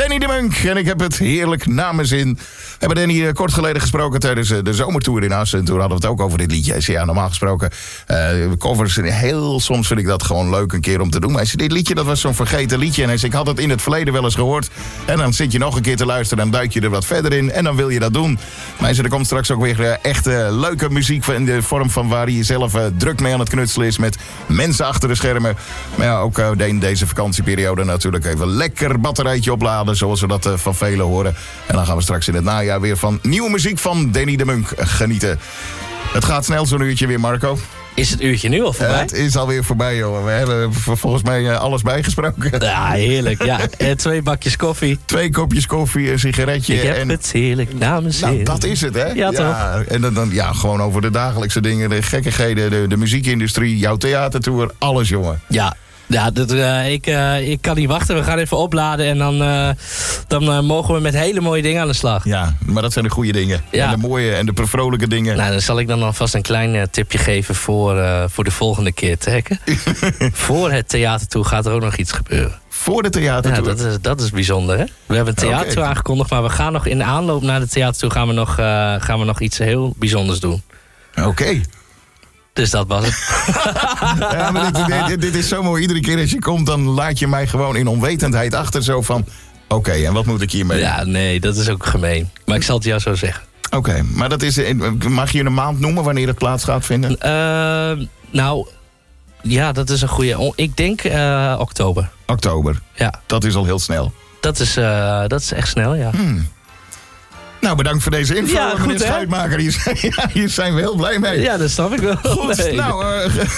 Danny de Munk. En ik heb het heerlijk naar mijn zin. We hebben Danny kort geleden gesproken tijdens de zomertour in Assen. En toen hadden we het ook over dit liedje. Hij zei, ja, normaal gesproken, covers, heel soms vind ik dat gewoon leuk een keer om te doen. Maar hij zei, dit liedje, dat was zo'n vergeten liedje. En hij zei, ik had het in het verleden wel eens gehoord. En dan zit je nog een keer te luisteren, dan duik je er wat verder in. En dan wil je dat doen. Maar hij zei, er komt straks ook weer echt leuke muziek in de vorm van waar hij zelf druk mee aan het knutselen is. Met mensen achter de schermen. Maar ja, ook in deze vakantieperiode natuurlijk even lekker batterijtje opladen. Zoals we dat van velen horen. En dan gaan we straks in het najaar weer van nieuwe muziek van Danny de Munk genieten. Het gaat snel zo'n uurtje weer, Marco. Is het uurtje nu al voorbij? Het is alweer voorbij, joh. We hebben volgens mij alles bijgesproken. Ja, heerlijk. Ja. 2 bakjes koffie. 2 kopjes koffie, een sigaretje. Ik heb het heerlijk namens nou, dat is het, hè? Ja, toch? En dan gewoon over de dagelijkse dingen, de gekkigheden, de muziekindustrie, jouw theatertour, alles, jongen. Ja. Ja, ik kan niet wachten. We gaan even opladen en dan mogen we met hele mooie dingen aan de slag. Ja, maar dat zijn de goede dingen. Ja. En de mooie en de vrolijke dingen. Nou, dan zal ik dan alvast een klein tipje geven voor de volgende keer, Tekken. Voor het theatertour gaat er ook nog iets gebeuren. Voor de theatertour? Ja, dat is bijzonder, hè? We hebben een theatertour aangekondigd, maar we gaan nog in de aanloop naar de theatertour gaan we nog iets heel bijzonders doen. Oké. Dus dat was het. Ja, maar dit is zo mooi. Iedere keer als je komt, dan laat je mij gewoon in onwetendheid achter. Zo van, oké, en wat moet ik hiermee? Ja, nee, dat is ook gemeen. Maar ik zal het jou zo zeggen. Oké, maar dat is, mag je een maand noemen wanneer het plaats gaat vinden? Nou, ja, dat is een goede. Ik denk oktober. Oktober? Ja. Dat is al heel snel. Dat is echt snel, ja. Nou, bedankt voor deze info, ja, meneer Schuitmaker. Hier zijn we heel blij mee. Ja, dat snap ik wel. Goed, nee. Nou,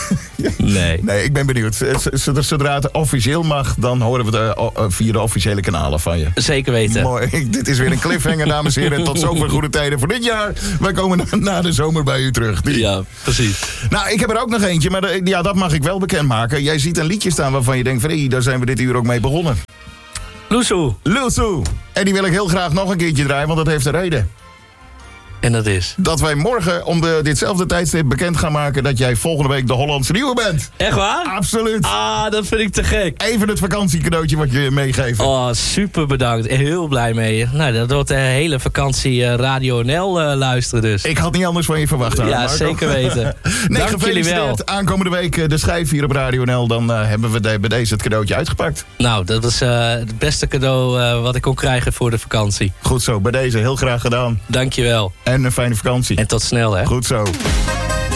nee, ik ben benieuwd. Zodra het officieel mag, dan horen we het via de officiële kanalen van je. Zeker weten. Mooi. Dit is weer een cliffhanger, dames en heren. Tot zover goede tijden voor dit jaar. Wij komen na de zomer bij u terug. Ja, precies. Nou, ik heb er ook nog eentje, maar dat mag ik wel bekendmaken. Jij ziet een liedje staan waarvan je denkt van, daar zijn we dit uur ook mee begonnen. Loesoe. En die wil ik heel graag nog een keertje draaien, want dat heeft een reden. En dat is? Dat wij morgen om ditzelfde tijdstip bekend gaan maken dat jij volgende week de Hollandse Nieuwe bent. Echt waar? Absoluut. Ah, dat vind ik te gek. Even het vakantiecadeautje wat je meegeeft. Oh, super bedankt. Heel blij mee. Nou, dat wordt de hele vakantie Radio NL luisteren dus. Ik had niet anders van je verwacht. Ja, Marco. Zeker weten. Nee, gefeliciteerd. Aankomende week de schijf hier op Radio NL. Dan hebben we bij deze het cadeautje uitgepakt. Nou, dat was het beste cadeau wat ik kon krijgen voor de vakantie. Goed zo, bij deze heel graag gedaan. Dankjewel. En een fijne vakantie. En tot snel, hè. Goed zo.